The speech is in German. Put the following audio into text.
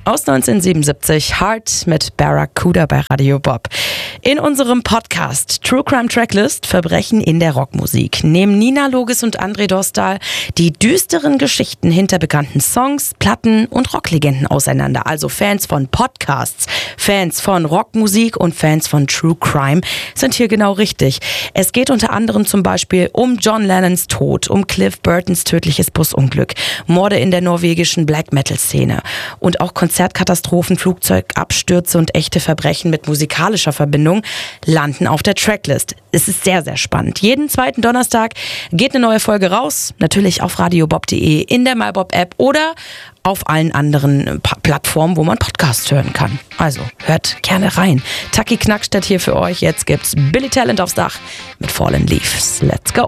aus 1977, Heart mit Barracuda bei Radio Bob. In unserem Podcast True Crime Tracklist Verbrechen in der Rockmusik nehmen Nina Loges und André Dostal die düsteren Geschichten hinter bekannten Songs, Platten und Rocklegenden auseinander. Also Fans von Podcasts, Fans von Rockmusik und Fans von True Crime sind hier genau richtig. Es geht unter anderem zum Beispiel um John Lennons Tod, um Cliff Burtons tödliches Busunglück, Morde in der norwegischen Black-Metal-Szene und auch Konzertkatastrophen, Flugzeugabstürze und echte Verbrechen mit musikalischer Verbindung landen auf der Tracklist. Es ist sehr, sehr spannend. Jeden zweiten Donnerstag geht eine neue Folge raus, natürlich auf radiobob.de, in der MyBob-App oder auf allen anderen Plattformen, wo man Podcasts hören kann. Also hört gerne rein. Taki Knackstedt hier für euch. Jetzt gibt's Billy Talent aufs Dach mit Fallen Leaves. Let's go!